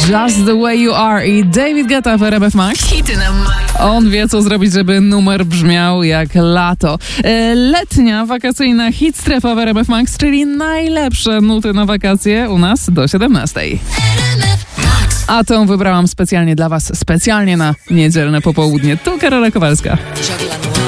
Just the Way You Are i David Guetta w RMF Max. Hity na Max. On wie, co zrobić, żeby numer brzmiał jak lato. Letnia, wakacyjna hitstrefa w RMF Max, czyli najlepsze nuty na wakacje u nas do 17. A tą wybrałam specjalnie dla Was, specjalnie na niedzielne popołudnie. Tu Karola Kowalska. Żagla